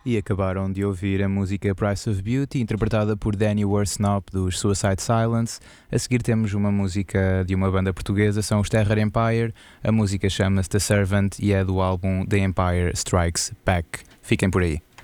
E acabaram de ouvir a música Price of Beauty, interpretada por Danny Worsnop dos Suicide Silence. A seguir temos uma música de uma banda portuguesa, são os Terror Empire. A música chama-se The Servant e é do álbum The Empire Strikes Back. Fiquem por aí.